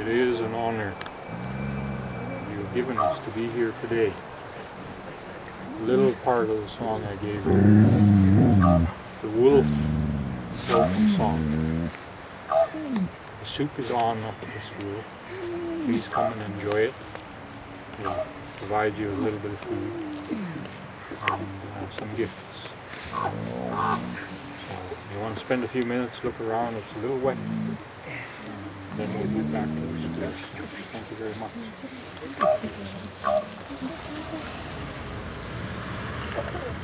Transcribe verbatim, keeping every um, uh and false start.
It is an honor you've given us to be here today. A little part of the song I gave you, the wolf welcome song. The soup is on up at the school. Please come and enjoy it. We'll provide you a little bit of food and uh, some gifts. So you want to spend a few minutes, look around. It's a little wet. And then we'll move back to the school. Thank you very much.